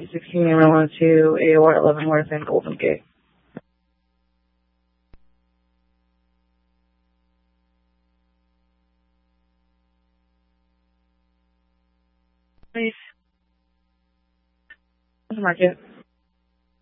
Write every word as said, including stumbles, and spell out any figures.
sixteen one two A O R eleven North and Golden Gate. Please. Market.